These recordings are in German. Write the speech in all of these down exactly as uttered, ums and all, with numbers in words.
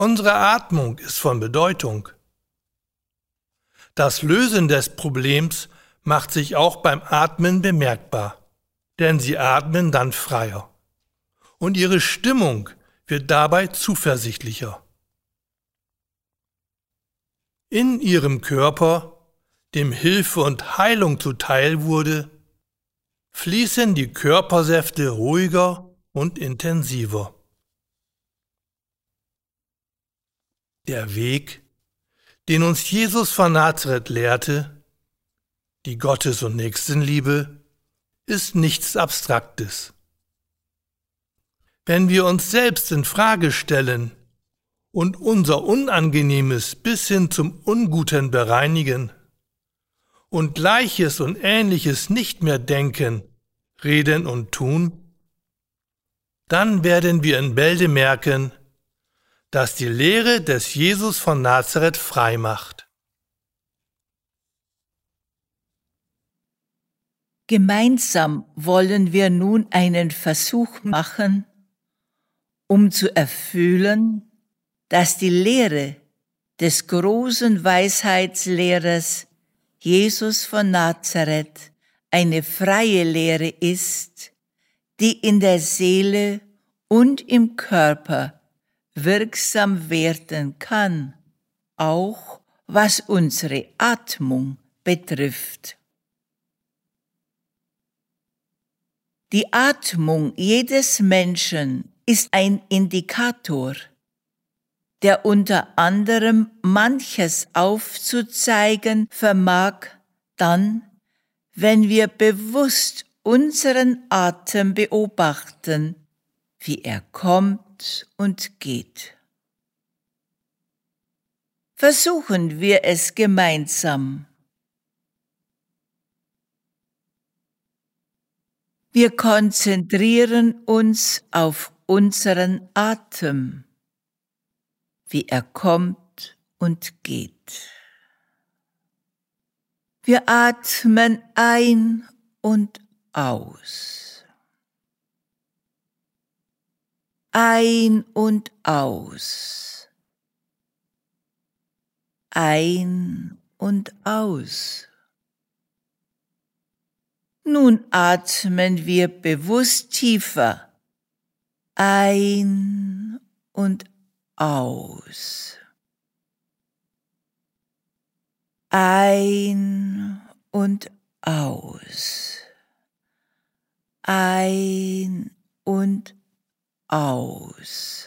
Unsere Atmung ist von Bedeutung. Das Lösen des Problems macht sich auch beim Atmen bemerkbar, denn Sie atmen dann freier. Und Ihre Stimmung wird dabei zuversichtlicher. In Ihrem Körper, dem Hilfe und Heilung zuteil wurde, fließen die Körpersäfte ruhiger und intensiver. Der Weg, den uns Jesus von Nazareth lehrte, die Gottes- und Nächstenliebe, ist nichts Abstraktes. Wenn wir uns selbst in Frage stellen und unser Unangenehmes bis hin zum Unguten bereinigen und Gleiches und Ähnliches nicht mehr denken, reden und tun, dann werden wir in Bälde merken, dass die Lehre des Jesus von Nazareth frei macht. Gemeinsam wollen wir nun einen Versuch machen, um zu erfüllen, dass die Lehre des großen Weisheitslehrers Jesus von Nazareth eine freie Lehre ist, die in der Seele und im Körper wirksam werden kann, auch was unsere Atmung betrifft. Die Atmung jedes Menschen ist ein Indikator, der unter anderem manches aufzuzeigen vermag, dann, wenn wir bewusst unseren Atem beobachten, wie er kommt und geht. Versuchen wir es gemeinsam. Wir konzentrieren uns auf unseren Atem, wie er kommt und geht. Wir atmen ein und aus. Ein und aus. Ein und aus. Nun atmen wir bewusst tiefer. Ein und aus. Ein und aus. Ein und aus.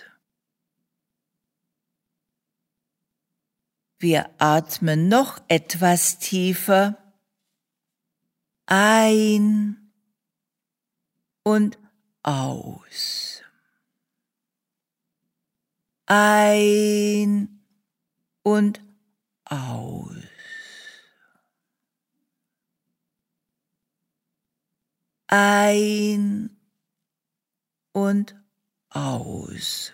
Wir atmen noch etwas tiefer. Ein und aus. Ein und aus. Ein und aus.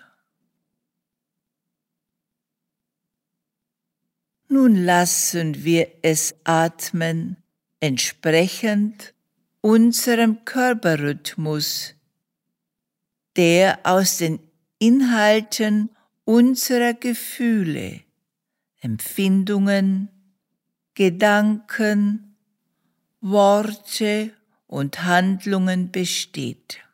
Nun lassen wir es atmen, entsprechend unserem Körperrhythmus, der aus den Inhalten unserer Gefühle, Empfindungen, Gedanken, Worte und Handlungen besteht.